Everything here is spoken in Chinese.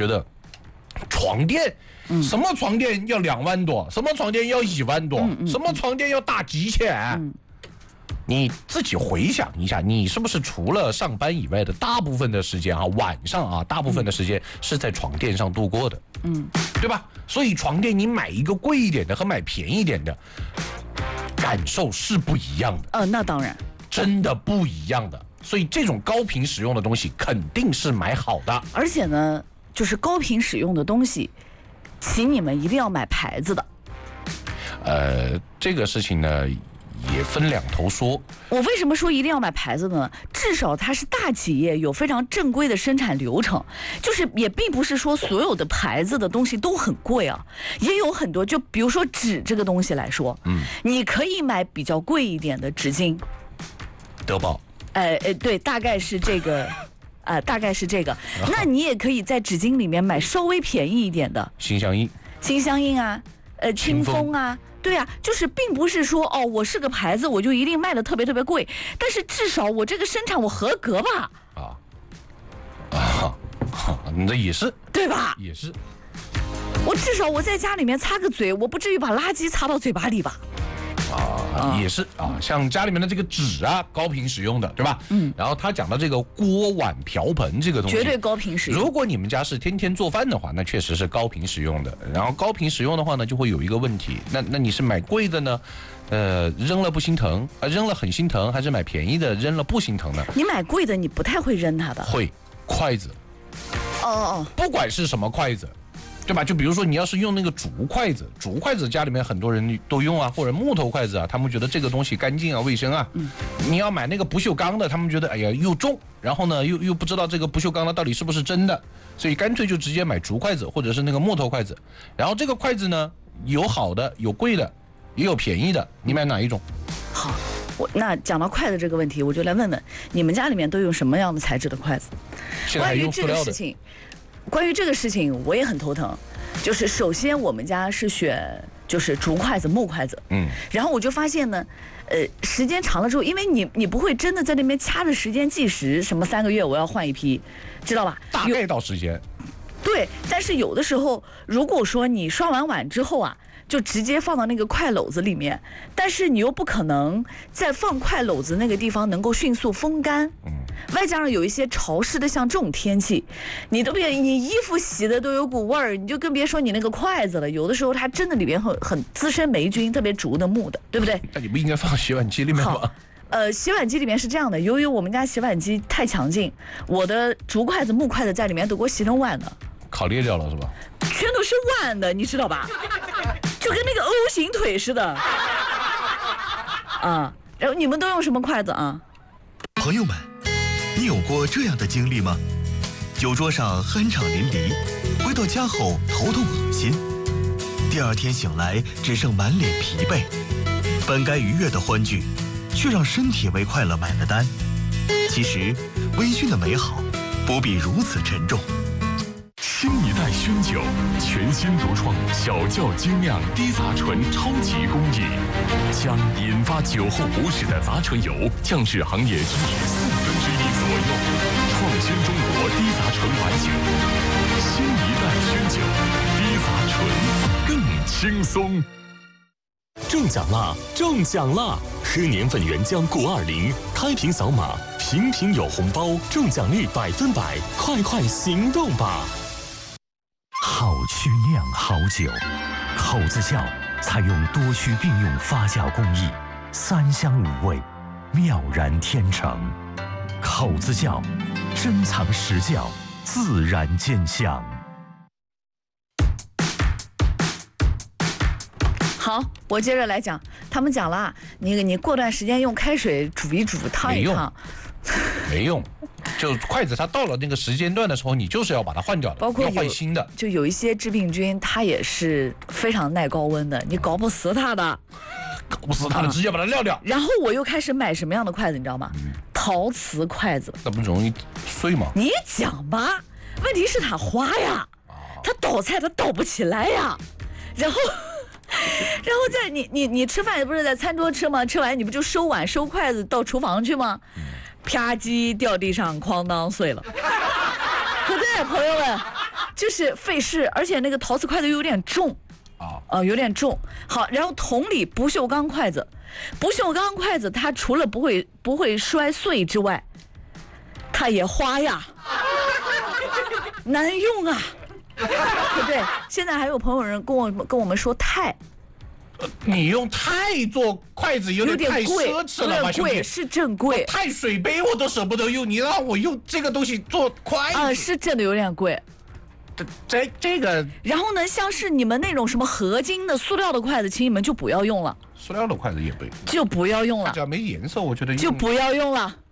觉得床垫。什么床垫要2万多，什么床垫要1万多，什么床垫要大几千。你自己回想一下，你是不是除了上班以外的大部分的时间晚上大部分的时间是在床垫上度过的，对吧？所以床垫你买一个贵一点的和买便宜一点的感受是不一样的。 那当然， 真的不一样的。所以这种高频使用的东西肯定是买好的。 而且呢，就是高频使用的东西，请你们一定要买牌子的。 这个事情呢也分两头说。 我为什么说一定要买牌子呢？至少它是大企业，有非常正规的生产流程，就是也并不是说所有的牌子的东西都很贵啊，也有很多，就比如说纸这个东西来说，你可以买比较贵一点的纸巾， 德宝， 对，大概是这个。那你也可以在纸巾里面买稍微便宜一点的心相印啊，清风啊，对啊，就是并不是说我是个牌子我就一定卖的特别特别贵，但是至少我这个生产我合格吧。 那也是， 对吧？ 也是， 我至少我在家里面擦个嘴，我不至于把垃圾擦到嘴巴里吧。 也是像家里面的这个纸高频使用的，对吧？然后他讲的这个锅碗瓢盆这个东西， 绝对高频使用。 如果你们家是天天做饭的话，那确实是高频使用的。然后高频使用的话呢，就会有一个问题，那你是买贵的呢，扔了不心疼，扔了很心疼，还是买便宜的扔了不心疼呢？ 你买贵的，你不太会扔它的。 会，筷子。不管是什么筷子。对吧？就比如说你要是用那个竹筷子家里面很多人都用或者木头筷子他们觉得这个东西干净卫生你要买那个不锈钢的，他们觉得哎呀又重，然后呢又不知道这个不锈钢的到底是不是真的，所以干脆就直接买竹筷子或者是那个木头筷子。然后这个筷子呢，有好的有贵的也有便宜的，你买哪一种？ 好，那讲到筷子这个问题，我就来问问你们家里面都用什么样的材质的筷子？ 现在还用塑料的。 关于这个事情我也很头疼，就是首先我们家是选就是竹筷子木筷子，然后我就发现呢时间长了之后，因为你不会真的在那边掐着时间计时，什么3个月我要换一批，知道吧？ 大概到时间。 对，但是有的时候如果说你刷完碗之后就直接放到那个筷篓子里面，但是你又不可能在放筷篓子那个地方能够迅速风干，外加上有一些潮湿的，像这种天气，你衣服洗的都有股味儿，你就更别说你那个筷子了。有的时候它真的里边很滋生霉菌，特别竹的木的，对不对？ 那你不应该放洗碗机里面吗？ 洗碗机里面是这样的，由于我们家洗碗机太强劲，我的竹筷子木筷子在里面都给我洗成碗的， 烤裂掉了是吧？ 全都是碗的，你知道吧？就跟那个 O 型腿似的然后你们都用什么筷子朋友们，你有过这样的经历吗？酒桌上酣畅淋漓，回到家后头痛恶心，第二天醒来只剩满脸疲惫，本该愉悦的欢聚，却让身体为快乐买了单。其实微醺的美好不必如此沉重。 新一代熏酒，全新独创小窖精酿低杂醇超级工艺，将引发酒后不适的杂醇油降至行业均值1/4左右，创新中国低杂醇白酒。新一代熏酒，低杂醇更轻松。中奖啦！中奖啦！喝年份原浆920，开瓶扫码，瓶瓶有红包，中奖率100%，快行动吧！ 好曲酿好酒，口子窖采用多区并用发酵工艺，3香5味，妙然天成。口子窖，珍藏实窖，自然见香。 好，我接着来讲，他们讲了，你过段时间用开水煮一煮，烫一烫， 没用。就筷子它到了那个时间段的时候，你就是要把它换掉的， 包括要换新的。 就有一些致病菌，它也是非常耐高温的，你搞不死它的， 直接把它撂掉。 然后我又开始买什么样的筷子，你知道吗？陶瓷筷子。 那不容易碎吗？ 你讲吧，问题是它滑呀，它倒菜它倒不起来呀，然后在你吃饭不是在餐桌吃吗？吃完你不就收碗收筷子到厨房去吗？啪叽掉地上，哐当碎了。可对，朋友们， 就是费事，而且那个陶瓷筷子又有点重。有点重。好，然后同理，不锈钢筷子，不锈钢筷子它除了不会摔碎之外，它也花呀，难用啊，对不对？现在还有朋友人跟我们说钛。 你用钛做筷子有点太奢侈了吧，兄弟？ 是真贵。 钛水杯我都舍不得用，你让我用这个东西做筷子是真的有点贵。 这个， 然后呢，像是你们那种什么合金的、塑料的筷子，请你们就不要用了。 塑料的筷子也不就不要用了， 只要没颜色，我觉得就不要用了。